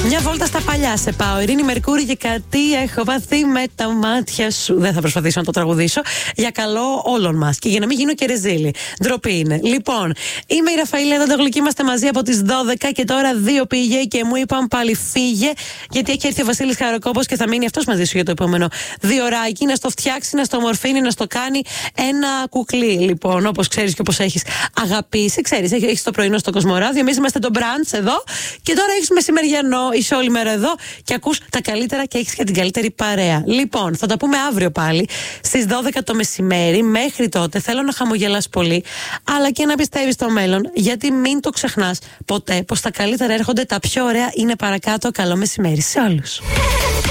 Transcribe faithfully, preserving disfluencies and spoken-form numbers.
Μια βόλτα στα παλιά σε πάω. Ειρήνη Μερκούρη και κάτι έχω πάθει με τα μάτια σου. Δεν θα προσπαθήσω να το τραγουδήσω. Για καλό όλων μας. Και για να μην γίνω και ρεζίλη. Ντροπή είναι. Λοιπόν, είμαι η Ραφαήλα Δαντογλυκή. Είμαστε μαζί από τις δώδεκα και τώρα δύο πήγε και μου είπαν πάλι φύγε. Γιατί έχει έρθει ο Βασίλης Χαροκόπος και θα μείνει αυτός μαζί σου για το επόμενο δύο ωράκι. Να στο φτιάξει, να στο μορφύνει, να στο κάνει ένα κουκλί. Λοιπόν, όπως ξέρεις και όπως έχεις αγαπήσει. Ξέρεις, έχεις το πρωινό στο Κοσμοράδιο. Εμείς είμαστε το brunch εδώ. Και τώρα έχεις μεσημεριανό. Είσαι όλη μέρα εδώ και ακούς τα καλύτερα και έχεις και την καλύτερη παρέα. Λοιπόν, θα τα πούμε αύριο πάλι στις δώδεκα το μεσημέρι. Μέχρι τότε θέλω να χαμογελάς πολύ, αλλά και να πιστεύεις στο μέλλον, γιατί μην το ξεχνάς ποτέ πως τα καλύτερα έρχονται, τα πιο ωραία είναι παρακάτω. Καλό μεσημέρι σε όλους.